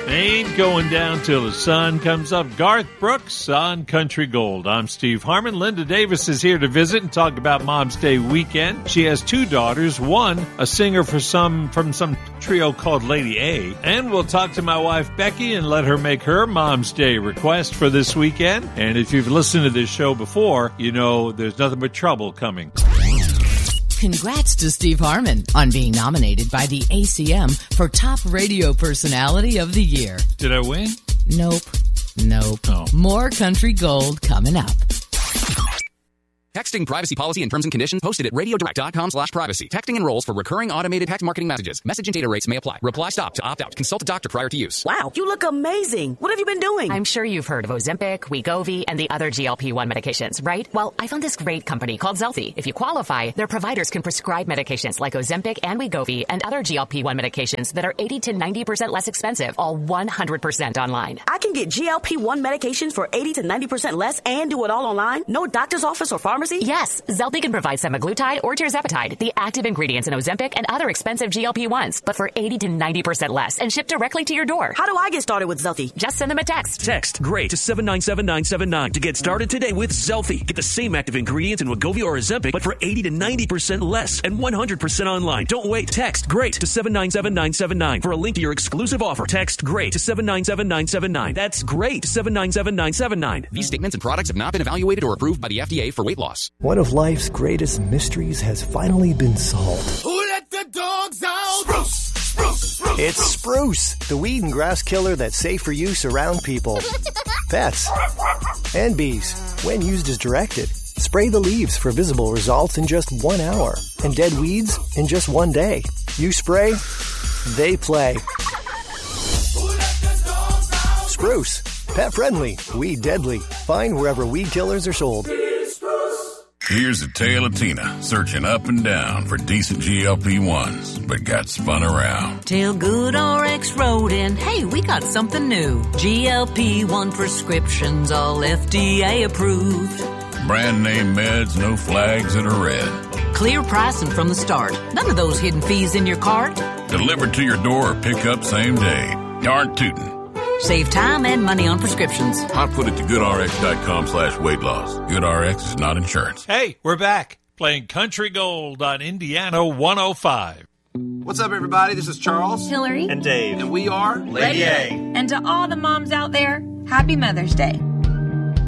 Ain't going down till the sun comes up. Garth Brooks on Country Gold. I'm Steve Harmon. Linda Davis is here to visit and talk about Mom's Day weekend. She has two daughters. One, a singer from some trio called Lady A. And we'll talk to my wife Becky and let her make her Mom's Day request for this weekend. And if you've listened to this show before, you know there's nothing but trouble coming. Congrats to Steve Harmon on being nominated by the ACM for Top Radio Personality of the Year. Did I win? Nope. Oh. More Country Gold coming up. Texting privacy policy and terms and conditions posted at radiodirect.com/privacy. Texting enrolls for recurring automated text marketing messages. Message and data rates may apply. Reply stop to opt out. Consult a doctor prior to use. Wow, you look amazing. What have you been doing? I'm sure you've heard of Ozempic, Wegovy, and the other GLP-1 medications, right? Well, I found this great company called Zelfie. If you qualify, their providers can prescribe medications like Ozempic and Wegovy and other GLP-1 medications that are 80 to 90% less expensive, all 100% online. I can get GLP-1 medications for 80 to 90% less and do it all online? No doctor's office or pharmacy? Yes, Zelfie can provide semaglutide or tirzepatide, the active ingredients in Ozempic and other expensive GLP-1s, but for 80 to 90% less and shipped directly to your door. How do I get started with Zelfie? Just send them a text. Text GREAT to 797979 to get started today with Zelfie. Get the same active ingredients in Wegovy or Ozempic, but for 80 to 90% less and 100% online. Don't wait. Text GREAT to 797979 for a link to your exclusive offer. Text GREAT to 797979. That's GREAT to 797979. These statements and products have not been evaluated or approved by the FDA for weight loss. One of life's greatest mysteries has finally been solved. Who let the dogs out? Spruce. It's Spruce, the weed and grass killer that's safe for use around people, pets, and bees. When used as directed, spray the leaves for visible results in just 1 hour, and dead weeds in just 1 day. You spray, they play. Spruce, pet friendly, weed deadly. Find wherever weed killers are sold. Here's the tale of Tina, searching up and down for decent GLP-1s, but got spun around. Till GoodRx wrote in, hey, we got something new. GLP-1 prescriptions, all FDA approved. Brand name meds, no flags that are red. Clear pricing from the start. None of those hidden fees in your cart. Delivered to your door or pick up same day. Darn tootin'. Save time and money on prescriptions. Hot foot it to goodrx.com/weight loss. GoodRx is not insurance. Hey, we're back playing Country Gold on Indiana 105. What's up, everybody? This is Charles, Hillary, and Dave, and we are Lady A. And to all the moms out there, happy Mother's Day.